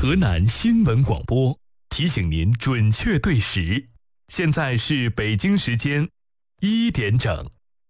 河南新闻广播提醒您准确对时，现在是北京时间1点整。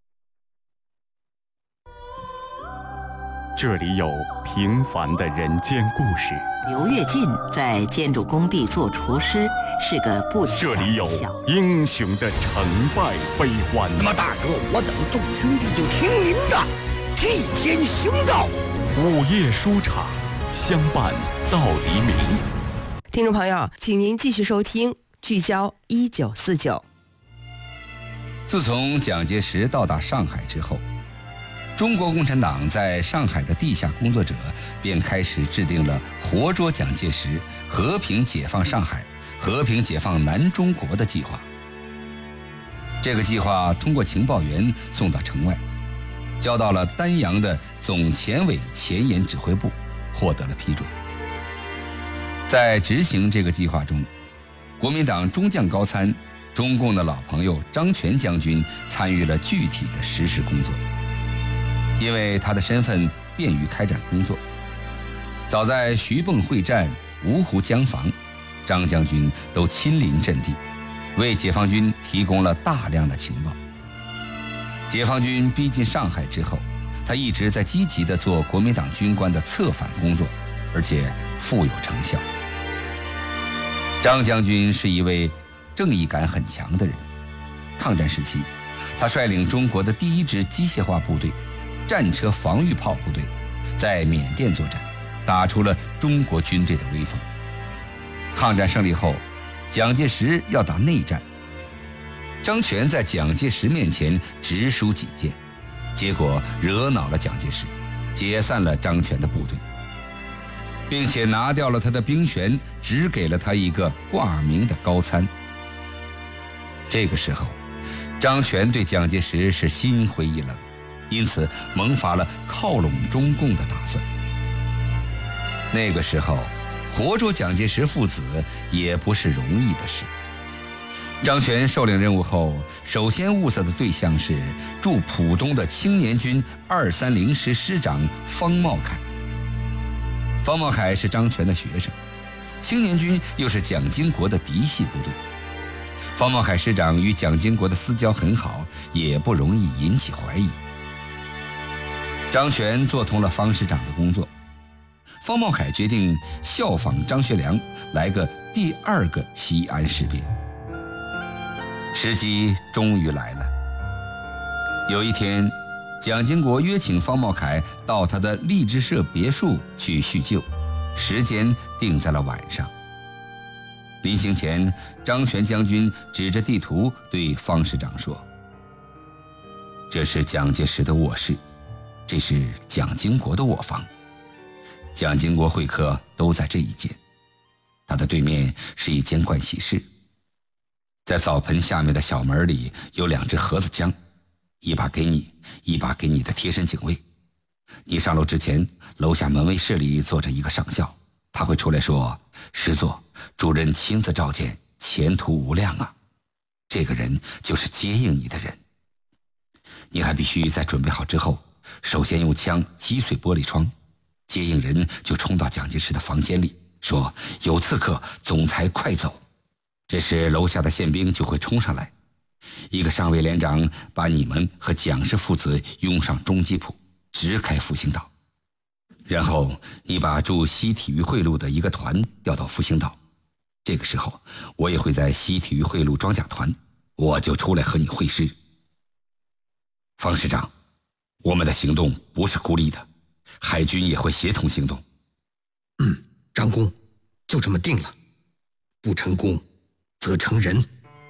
这里有平凡的人间故事。 刘跃进在建筑工地做厨师，是个不起眼的小。 这里有英雄的成败悲欢。 那么大哥，我等众兄弟就听您的，替天行道。 午夜书场，相伴到黎明。 听众朋友，请您继续收听聚焦1949。 自从蒋介石到达上海之后，中国共产党在上海的地下工作者便开始制定了活捉蒋介石、和平解放上海、和平解放南中国的计划。这个计划通过情报员送到城外，交到了丹阳的总前委前沿指挥部，获得了批准。在执行这个计划中，国民党中将高参、中共的老朋友张全将军参与了具体的实施工作。因为他的身份便于开展工作，早在徐蚌会战、芜湖江防，张将军都亲临阵地，为解放军提供了大量的情报。解放军逼近上海之后，他一直在积极地做国民党军官的策反工作，而且富有成效。张将军是一位正义感很强的人。抗战时期，他率领中国的第一支机械化部队战车防御炮部队，在缅甸作战，打出了中国军队的威风。抗战胜利后，蒋介石要打内战，张全在蒋介石面前直抒己见，结果惹恼了蒋介石，解散了张全的部队，并且拿掉了他的兵权，只给了他一个挂耳名的高参。这个时候，张全对蒋介石是心灰意冷，因此萌发了靠拢中共的打算。那个时候，活捉蒋介石父子也不是容易的事。张全受领任务后，首先物色的对象是驻浦东的青年军230师师长方茂凯。方茂凯是张全的学生，青年军又是蒋经国的嫡系部队。方茂凯师长与蒋经国的私交很好，也不容易引起怀疑。张全做通了方师长的工作，方茂凯决定效仿张学良，来个第二个西安事变。时机终于来了。有一天，蒋经国约请方茂凯到他的荔枝社别墅去叙旧，时间定在了晚上。临行前，张全将军指着地图对方师长说：“这是蒋介石的卧室，这是蒋经国的卧房，蒋经国会客都在这一间，他的对面是一间盥洗室，在澡盆下面的小门里有2支盒子枪，一把给你，一把给你的贴身警卫。你上楼之前，楼下门卫室里坐着一个上校，他会出来说：师座，主人亲自召见，前途无量啊。这个人就是接应你的人。你还必须在准备好之后，首先用枪击碎玻璃窗，接应人就冲到蒋介石的房间里，说：有刺客，总裁快走。这时楼下的宪兵就会冲上来，一个上尉连长把你们和蒋氏父子拥上中吉普，直开复兴道。然后你把驻西体育会路的一个团调到复兴道，这个时候我也会在西体育会路装甲团，我就出来和你会师。方师长，我们的行动不是孤立的，海军也会协同行动。 张公，就这么定了，不成功则成仁。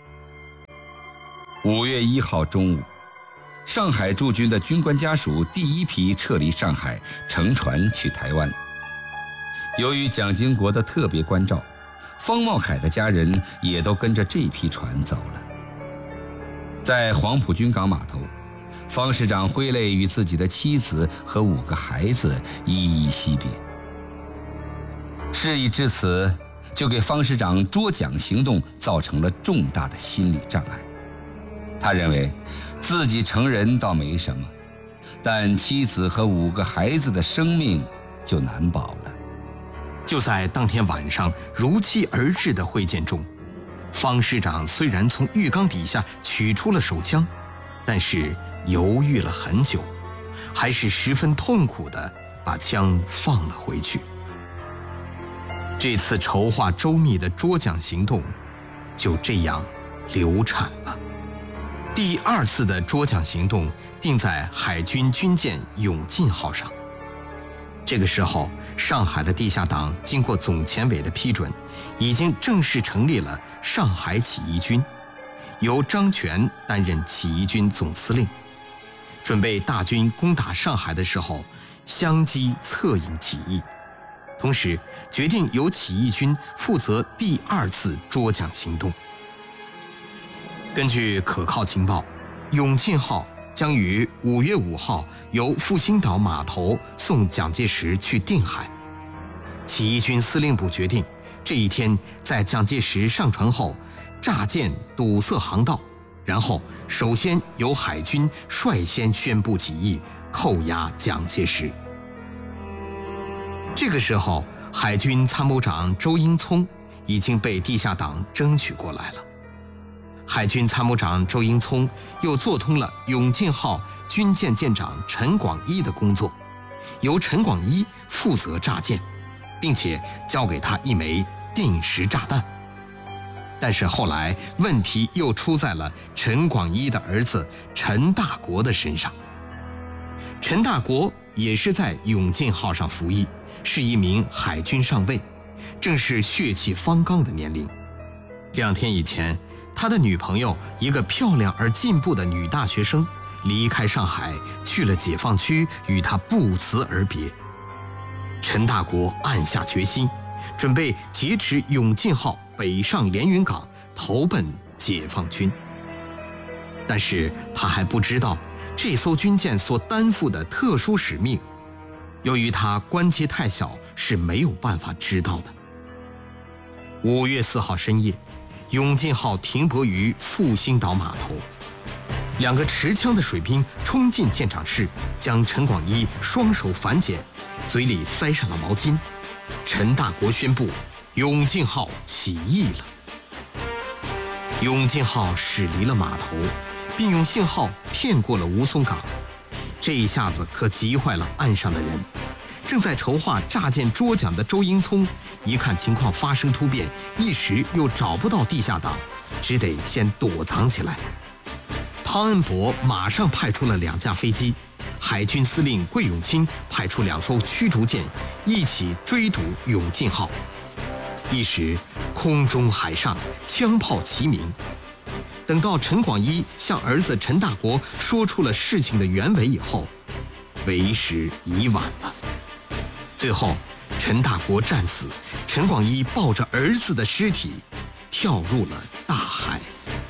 5月1号中午，上海驻军的军官家属第一批撤离上海，乘船去台湾。由于蒋经国的特别关照，方茂凯的家人也都跟着这批船走了。在黄埔军港码头，方师长挥泪与自己的妻子和5个孩子依依惜别。事已至此，就给方师长捉蒋行动造成了重大的心理障碍。他认为自己成人倒没什么，但妻子和5个孩子的生命就难保了。 就在当天晚上如期而至的会见中，方师长虽然从浴缸底下取出了手枪，但是犹豫了很久，还是十分痛苦地把枪放了回去。这次筹划周密的捉蒋行动就这样流产了。第2次的捉蒋行动定在海军军舰永进号上。这个时候，上海的地下党经过总前委的批准，已经正式成立了上海起义军，由张全担任起义军总司令，准备大军攻打上海的时候相机策应起义。同时决定由起义军负责第2次捉蒋行动。根据可靠情报，永进号将于5月5号由复兴岛码头送蒋介石去定海。起义军司令部决定，这一天在蒋介石上船后，炸舰堵塞航道，然后首先由海军率先宣布起义，扣押蒋介石。这个时候，海军参谋长周英聪已经被地下党争取过来了。海军参谋长周英聪又做通了永进号军舰舰长陈广一的工作，由陈广一负责炸舰，并且交给他一枚定时炸弹。但是后来问题又出在了陈广一的儿子陈大国的身上。陈大国也是在永进号上服役，是一名海军上尉，正是血气方刚的年龄。2天以前，他的女朋友，一个漂亮而进步的女大学生，离开上海去了解放区，与他不辞而别。陈大国暗下决心，准备劫持永进号北上连云港，投奔解放军。但是他还不知道这艘军舰所担负的特殊使命，由于他官阶太小，是没有办法知道的。5月4号深夜，永进号停泊于复兴岛码头，2个持枪的水兵冲进舰长室，将陈广一双手反剪，嘴里塞上了毛巾。陈大国宣布永进号起义了。永进号驶离了码头，并用信号骗过了吴淞港。这一下子可急坏了岸上的人。正在筹划炸舰捉蒋的周英聪，一看情况发生突变，一时又找不到地下党，只得先躲藏起来。汤恩伯马上派出了2架飞机，海军司令桂永清派出2艘驱逐舰，一起追堵永进号。一时空中海上枪炮齐鸣。等到陈广一向儿子陈大国说出了事情的原委以后，为时已晚了。最后陈大国战死，陈广一抱着儿子的尸体跳入了大海。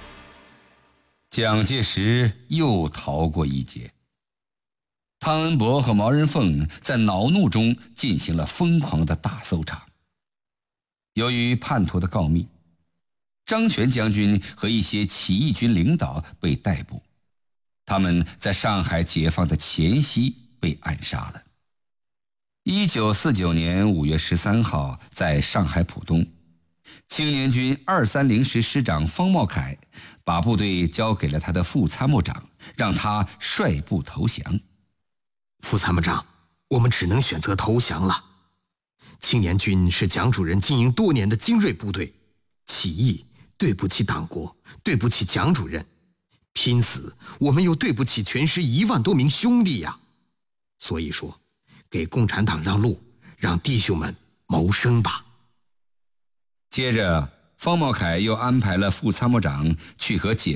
蒋介石又逃过一劫。汤恩伯和毛人凤在恼怒中进行了疯狂的大搜查。由于叛徒的告密，张全将军和一些起义军领导被逮捕，他们在上海解放的前夕被暗杀了。1949年5月13号，在上海浦东，青年军230师师长方茂凯把部队交给了他的副参谋长，让他率部投降。 副参谋长，我们只能选择投降了。青年军是蒋主任经营多年的精锐部队，起义对不起党国，对不起蒋主任，拼死我们又对不起全师1万多名兄弟呀。所以说，给共产党让路，让弟兄们谋生吧。 接着，方茂凯又安排了副参谋长去和解